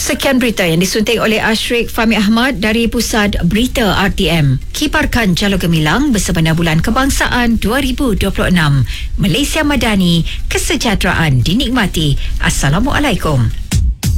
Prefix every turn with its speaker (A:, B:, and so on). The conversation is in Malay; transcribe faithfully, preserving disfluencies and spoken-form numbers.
A: Sekian berita yang disunting oleh Ashrik Fahmi Ahmad dari Pusat Berita R T M. Kibarkan Jalur Gemilang bersempena Bulan Kebangsaan dua ribu dua puluh enam. Malaysia Madani, kesejahteraan dinikmati. Assalamualaikum.